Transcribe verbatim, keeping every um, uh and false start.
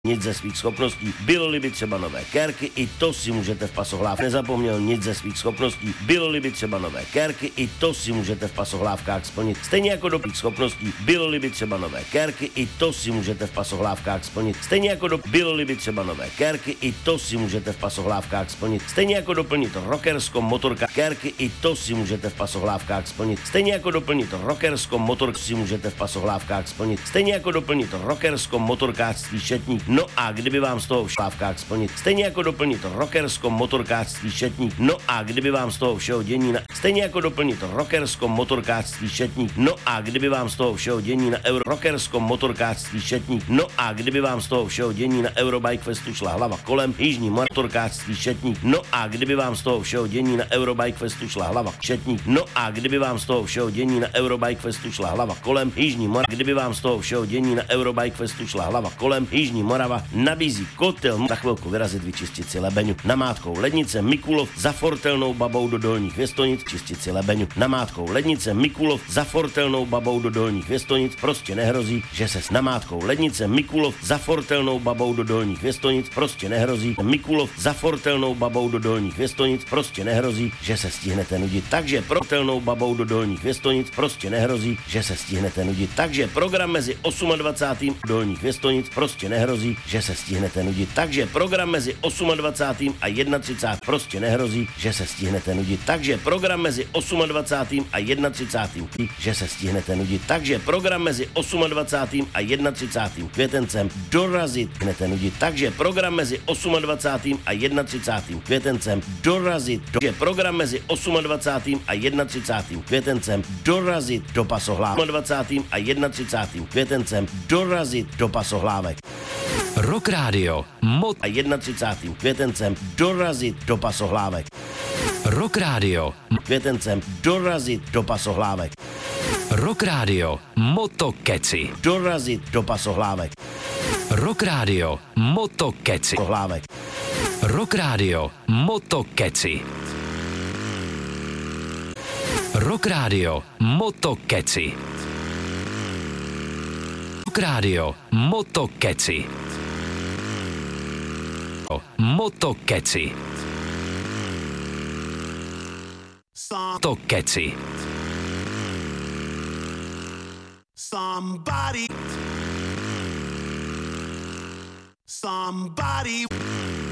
nic ze svých schopností, bylo-li by třeba nové kérky, i to si můžete v pasohlávkách. Nezapomněl nic ze svých schopností, bylo-li by třeba nové kérky, i to si můžete v pasohlávkách splnit. Stejně jako do svých schopností, bylo-li by třeba nové kérky, i to si můžete v pasohlávkách splnit. Stejně jako do bylo-li by třeba nové kérky, i to si můžete v pasohlávkách splnit. Stejně jako doplnit rockerskou motorka kérky, i to si můžete v pasohlávkách splnit. Stejně jako doplnit rockerskou motorku si můžete v pasohlávkách splnit. Stejně jako doplnit rockerskou motorkářství šetník. No a kdyby vám z toho v šlávkách splnit. Stejně jako doplnit rockerskou motorkářství šetník. No a kdyby vám z toho všeho dění na stejně jako doplnit rockerskou motorkářství šetník. No a kdyby vám z toho všeho dění na euro rockerskou motorkářství šetník. No a kdyby vám z toho všeho dění na Eurobike Festu šla hlava kolem jižní motorkářství šetník. No a kdyby vám z toho všeho dění na Eurobike Festu šla hlava šetník. No a kdyby vám z toho všeho dění na Eurobike Festu šla hlava kolem jižní Morava. Kdyby vám z toho všeho dění na Eurobike Festu šla hlava kolem jižní Morava nabízí kotel za chvilku vyrazit vyčistit si lebeňu. Namátkou lednice Mikulov za fortelnou babou do Dolních Věstonic čistit si lebeňu. Namátkou lednice Mikulov za fortelnou babou do Dolních Věstonic prostě nehrozí, že se s namátkou lednice Mikulov za fortelnou babou do Dolních Věstonic prostě nehrozí. Mikulov za fortelnou babou do Dolních Věstonic prostě nehrozí, že se stihnete nudit. Takže fortelnou babou do Dolních Věstonic prostě nehrozí, že se stihnete nudit. Takže program mezi dvacátým osmým Dolních Věstonic prostě nehrozí, že se stihnete nudit. Takže program mezi dvacátým osmým a třicátým prvním prostě nehrozí, že se stihnete nudit. Takže program mezi dvacátým osmým a třicátým prvním že se stihnete nudit. Takže program mezi dvacátým osmým a třicátým prvním květencem dorazit hnete nudit. Takže program mezi dvacátým osmým a třicátým prvním květencem dorazit. Takže program mezi dvacátým osmým a třicátým prvním květencem dorazit do pasohlávek. dvacátým osmým a třicátým prvním květencem dorazit do pasohlávek. Rock Radio Mot a třicátým prvním květencem dorazit do pasohlávek. Rock Radio Květencem dorazit do pasohlávek. Rock Radio Motokeci. Dorazit do pasohlávek. Rock Radio Motokeci. Pasohlávek. Rock Radio Motokeci. Rock Radio Motokeci. Rock Radio Motokeci. Motokeci. Motokeci. Somebody, somebody.